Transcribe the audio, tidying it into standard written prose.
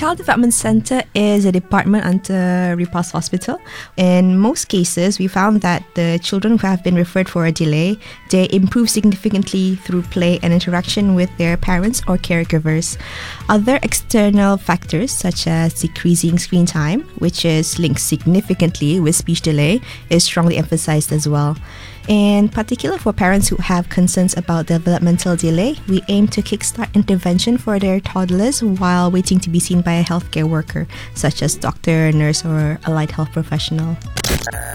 Child Development Center is a department under Repulse Hospital. In most cases, we found that the children who have been referred for a delay, they improve significantly through play and interaction with their parents or caregivers. Other external factors such as decreasing screen time, which is linked significantly with speech delay, is strongly emphasized as well. In particular, for parents who have concerns about developmental delay, we aim to kickstart intervention for their toddlers while waiting to be seen by a healthcare worker, such as doctor, nurse, or allied health professional.